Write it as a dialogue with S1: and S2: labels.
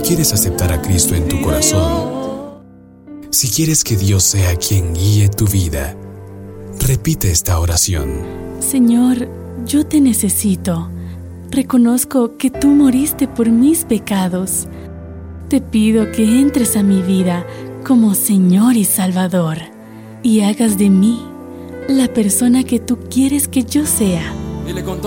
S1: quieres aceptar a Cristo en tu corazón, si quieres que Dios sea quien guíe tu vida, repite esta oración.
S2: Señor, yo te necesito. Reconozco que tú moriste por mis pecados. Te pido que entres a mi vida como Señor y Salvador y hagas de mí la persona que tú quieres que yo sea.